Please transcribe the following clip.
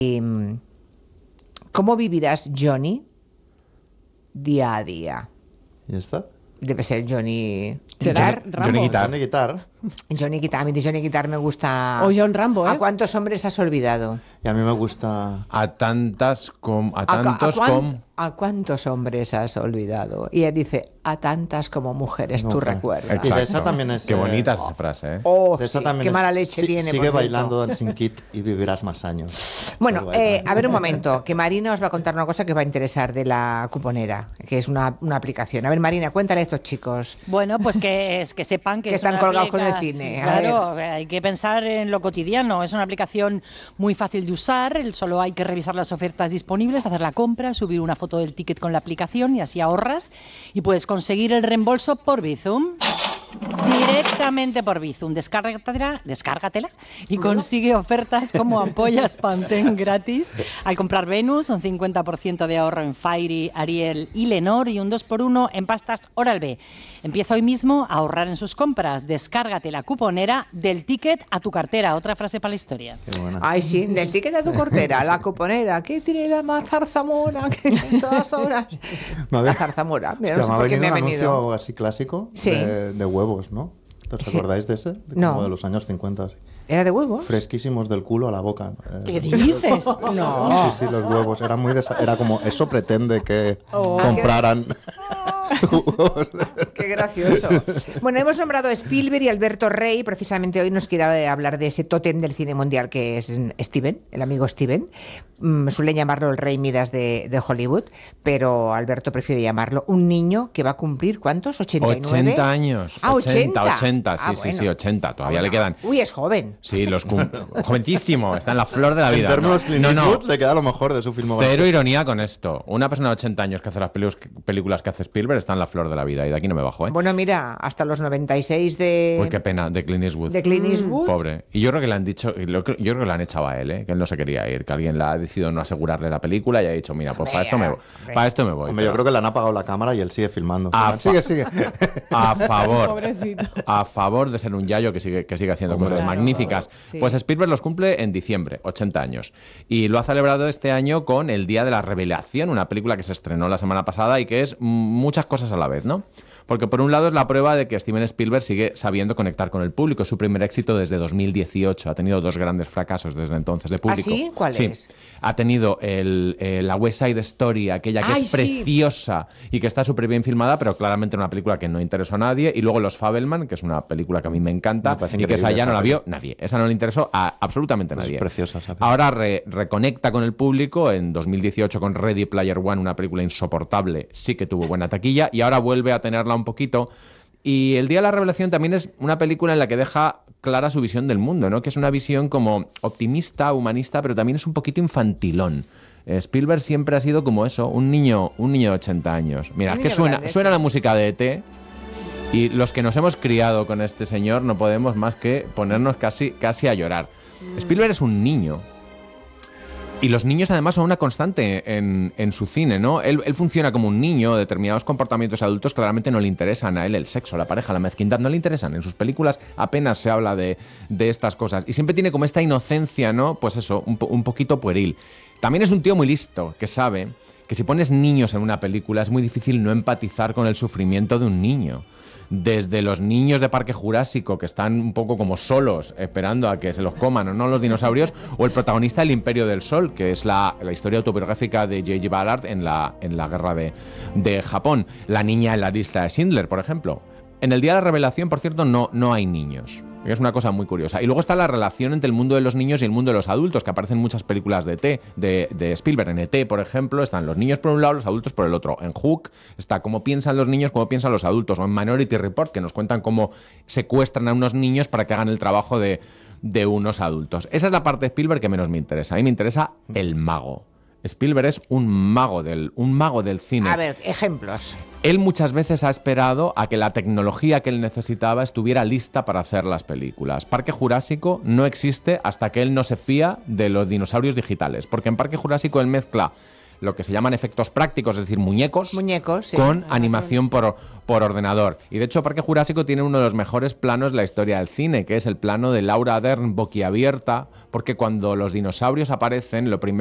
¿Cómo vivirás, Johnny, día a día? ¿Y está? Debe ser Johnny ¿Será Guitar. Rambo? Johnny Guitar. Johnny Guitar. A mí de Johnny Guitar me gusta... O John Rambo, ¿eh? ¿A cuántos hombres has olvidado? Y a mí me gusta... A tantos como... ¿A cuántos hombres has olvidado? Y él dice, a tantas como mujeres tú claro. recuerdas. Exacto. de esa también es, Qué bonita es esa frase, ¿eh? Oh, De esa sí, también qué es, mala leche tiene. Sigue por cierto. bailando Dancing Kid y vivirás más años. Bueno, Pues baila. a ver un momento, que Marina os va a contar una cosa que va a interesar de la cuponera, que es una aplicación. A ver, Marina, cuéntale a estos chicos. Bueno, pues que sepan que Que es están una colgados con el aplicación. cine. A Claro, hay que pensar en lo cotidiano. Es una aplicación muy fácil de usar. Solo hay que revisar las ofertas disponibles, hacer la compra, subir una foto del ticket con la aplicación y así ahorras. Y puedes conseguir el reembolso por Bizum. Directamente por Bizum. Descárgatela y consigue ofertas como ampollas Pantene gratis al comprar Venus, un 50% de ahorro en Fairy, Ariel y Lenor y un 2x1 en pastas Oral-B. Empieza hoy mismo a ahorrar en sus compras. Descárgate la cuponera del ticket a tu cartera. Otra frase para la historia. Qué buena. Ay, sí, del ticket de tu cortera, la cuponera, que tiene la más zarzamora que en todas horas. La zarzamora, mira, no sé me ha por qué venido me ha un venido. anuncio así clásico Sí. de huevos, ¿no? ¿Os Sí. acordáis de ese? No. Como de los años 50. Así. ¿Era de huevos? Fresquísimos del culo a la boca. ¿Qué dices? No. Sí, los huevos. Era muy era como, eso pretende que compraran huevos. Qué gracioso. Bueno, hemos nombrado a Spielberg y Alberto Rey. Precisamente hoy nos quiere hablar de ese tótem del cine mundial que es Steven, el amigo Steven. Suelen llamarlo el Rey Midas de Hollywood, pero Alberto prefiere llamarlo un niño que va a cumplir, ¿cuántos? ¿89? 80 años. Ah, 80. 80, sí, Ah, sí, bueno. sí, 80. Todavía Bueno. le quedan. Uy, es joven. Sí, jovencísimo, está en la flor de la En vida. términos Clint No, Eastwood, no. le queda lo mejor de su filmografía. Cero ironía con esto. Una persona de 80 años que hace las películas que hace Spielberg está en la flor de la vida y de aquí no me bajo, ¿eh? Bueno, mira, hasta los 96 Uy, qué pena, de Clint Eastwood. de Clint Eastwood. Pobre. Y yo creo que le han dicho, yo creo que le han echado a él, ¿eh? Que él no se quería ir, que alguien le ha decidido no asegurarle la película y ha dicho, mira, pues para esto me voy. Para esto me voy. Hombre, yo pero creo que le han apagado la cámara y él sigue filmando. Ah, Sigue. a favor. Pobrecito. A favor de ser un yayo que sigue haciendo Hombre. cosas Claro. magníficas. Sí. Pues Spielberg los cumple en diciembre, 80 años. Y lo ha celebrado este año con El Día de la Revelación, una película que se estrenó la semana pasada y que es muchas cosas a la vez, ¿no? Porque por un lado es la prueba de que Steven Spielberg sigue sabiendo conectar con el público. Es su primer éxito desde 2018. Ha tenido dos grandes fracasos desde entonces de público. ¿Ah, sí? ¿Cuál es? Ha tenido la West Side Story, aquella que Ay, es sí. preciosa y que está súper bien filmada, pero claramente una película que no interesó a nadie. Y luego Los Fabelman, que es una película que a mí me encanta Me parece y que esa increíble ya no esa la vio nadie. Esa no le interesó a absolutamente Pues es nadie. preciosa esa película. Ahora reconecta con el público en 2018 con Ready Player One, una película insoportable, sí que tuvo buena taquilla y ahora vuelve a tenerla un poquito. Y El Día de la Revelación también es una película en la que deja clara su visión del mundo, ¿no? Que es una visión como optimista, humanista, pero también es un poquito infantilón. Spielberg siempre ha sido como eso, un niño de 80 años. Mira, Un es que niño grande, suena sí. la música de E.T. y los que nos hemos criado con este señor no podemos más que ponernos casi a llorar. Spielberg es un niño. Y los niños además son una constante en su cine, ¿no? Él funciona como un niño, determinados comportamientos adultos claramente no le interesan a él, el sexo, la pareja, la mezquindad, no le interesan. En sus películas apenas se habla de estas cosas. Y siempre tiene como esta inocencia, ¿no? Pues eso, un poquito pueril. También es un tío muy listo, que sabe que si pones niños en una película es muy difícil no empatizar con el sufrimiento de un niño. Desde los niños de Parque Jurásico, que están un poco como solos, esperando a que se los coman o no los dinosaurios, o el protagonista del Imperio del Sol, que es la historia autobiográfica de J.G. Ballard en la guerra de Japón. La niña en la lista de Schindler, por ejemplo. En el Día de la Revelación, por cierto, no hay niños. Es una cosa muy curiosa. Y luego está la relación entre el mundo de los niños y el mundo de los adultos, que aparecen en muchas películas de E.T., de Spielberg. En E.T., por ejemplo, están los niños por un lado, los adultos por el otro. En Hook está cómo piensan los niños, cómo piensan los adultos. O en Minority Report, que nos cuentan cómo secuestran a unos niños para que hagan el trabajo de unos adultos. Esa es la parte de Spielberg que menos me interesa. A mí me interesa el mago. Spielberg es un mago del cine. A ver, ejemplos. Él muchas veces ha esperado a que la tecnología que él necesitaba estuviera lista para hacer las películas. Parque Jurásico no existe hasta que él no se fía de los dinosaurios digitales, porque en Parque Jurásico él mezcla lo que se llaman efectos prácticos, es decir, muñecos, sí. con animación por ordenador. Y de hecho, Parque Jurásico tiene uno de los mejores planos de la historia del cine, que es el plano de Laura Dern boquiabierta, porque cuando los dinosaurios aparecen, lo primero